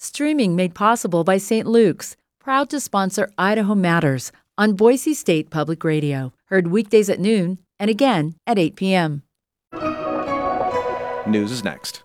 Streaming made possible by St. Luke's, proud to sponsor Idaho Matters on Boise State Public Radio. Heard weekdays at noon and again at 8 p.m. News is next.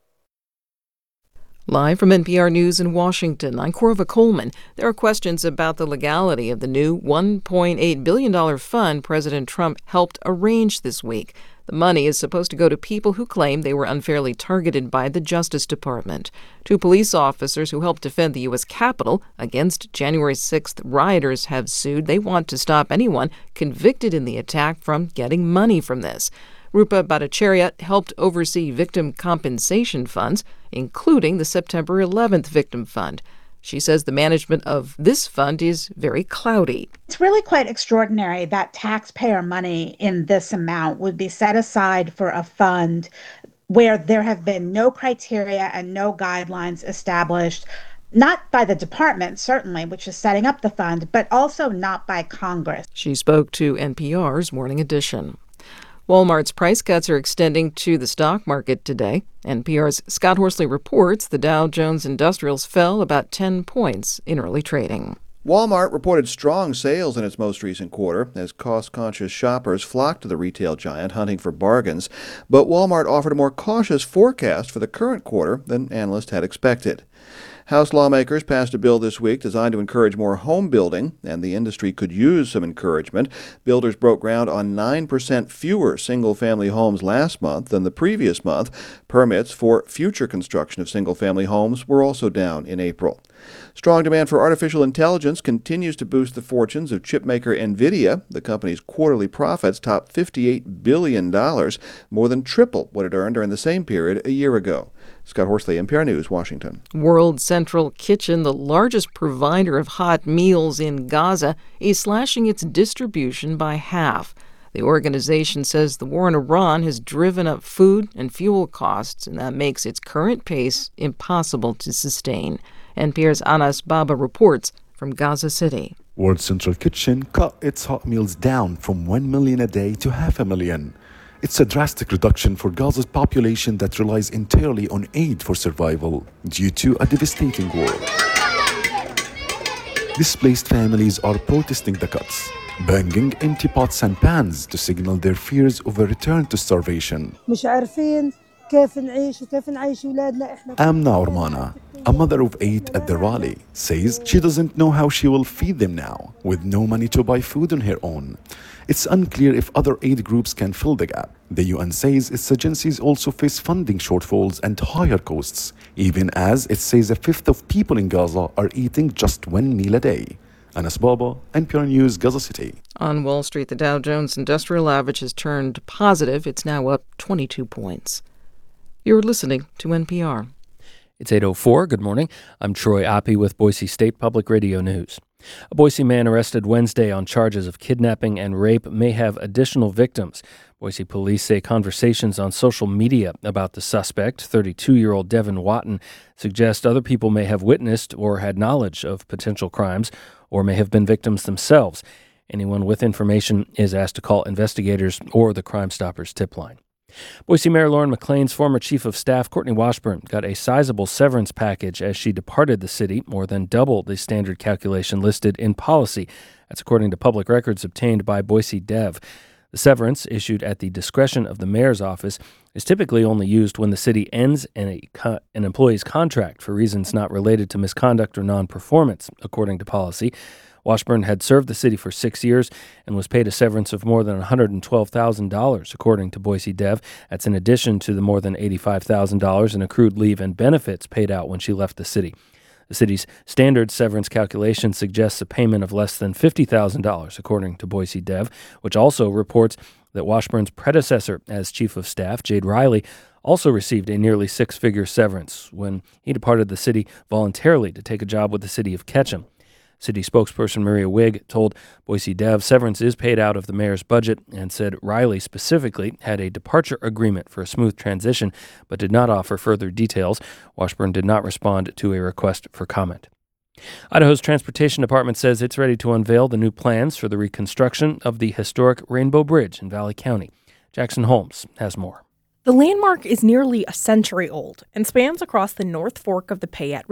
Live from NPR News in Washington, I'm Corva Coleman. There are questions about the legality of the new $1.8 billion fund President Trump helped arrange this week. The money is supposed to go to people who claim they were unfairly targeted by the Justice Department. Two police officers who helped defend the U.S. Capitol against January 6th rioters have sued. They want to stop anyone convicted in the attack from getting money from this. Rupa Bhattacharya helped oversee victim compensation funds, including the September 11th Victim Fund. She says the management of this fund is very cloudy. It's really quite extraordinary that taxpayer money in this amount would be set aside for a fund where there have been no criteria and no guidelines established, not by the department, certainly, which is setting up the fund, but also not by Congress. She spoke to NPR's Morning Edition. Walmart's price cuts are extending to the stock market today. NPR's Scott Horsley reports the Dow Jones Industrials fell about 10 points in early trading. Walmart reported strong sales in its most recent quarter as cost-conscious shoppers flocked to the retail giant hunting for bargains. But Walmart offered a more cautious forecast for the current quarter than analysts had expected. House lawmakers passed a bill this week designed to encourage more home building, and the industry could use some encouragement. Builders broke ground on 9% fewer single-family homes last month than the previous month. Permits for future construction of single-family homes were also down in April. Strong demand for artificial intelligence continues to boost the fortunes of chipmaker NVIDIA. The company's quarterly profits topped $58 billion, more than triple what it earned during the same period a year ago. Scott Horsley, NPR News, Washington. World Central Kitchen, the largest provider of hot meals in Gaza, is slashing its distribution by half. The organization says the war in Iran has driven up food and fuel costs, and that makes its current pace impossible to sustain. NPR's Anas Baba reports from Gaza City. World Central Kitchen cut its hot meals down from 1 million a day to 500,000. It's a drastic reduction for Gaza's population that relies entirely on aid for survival due to a devastating war. Displaced families are protesting the cuts, banging empty pots and pans to signal their fears of a return to starvation. Amna Ormana, a mother of 8 at the rally, says she doesn't know how she will feed them now, with no money to buy food on her own. It's unclear if other aid groups can fill the gap. The UN says its agencies also face funding shortfalls and higher costs, even as it says a fifth of people in Gaza are eating just 1 meal a day. Anas Baba, NPR News, Gaza City. On Wall Street, the Dow Jones Industrial Average has turned positive. It's now up 22 points. You're listening to NPR. It's 8:04. Good morning. I'm Troy Oppie with Boise State Public Radio News. A Boise man arrested Wednesday on charges of kidnapping and rape may have additional victims. Boise police say conversations on social media about the suspect, 32-year-old Devin Watton, suggest other people may have witnessed or had knowledge of potential crimes or may have been victims themselves. Anyone with information is asked to call investigators or the Crime Stoppers tip line. Boise Mayor Lauren McLean's former chief of staff, Courtney Washburn, got a sizable severance package as she departed the city, more than double the standard calculation listed in policy. That's according to public records obtained by Boise Dev. The severance, issued at the discretion of the mayor's office, is typically only used when the city ends an employee's contract for reasons not related to misconduct or non-performance, according to policy. Washburn had served the city for 6 years and was paid a severance of more than $112,000, according to Boise Dev. That's in addition to the more than $85,000 in accrued leave and benefits paid out when she left the city. The city's standard severance calculation suggests a payment of less than $50,000, according to Boise Dev, which also reports that Washburn's predecessor as chief of staff, Jade Riley, also received a nearly six-figure severance when he departed the city voluntarily to take a job with the city of Ketchum. City spokesperson Maria Wigg told Boise Dev severance is paid out of the mayor's budget and said Riley specifically had a departure agreement for a smooth transition but did not offer further details. Washburn did not respond to a request for comment. Idaho's Transportation Department says it's ready to unveil the new plans for the reconstruction of the historic Rainbow Bridge in Valley County. Jackson Holmes has more. The landmark is nearly a century old and spans across the North Fork of the Payette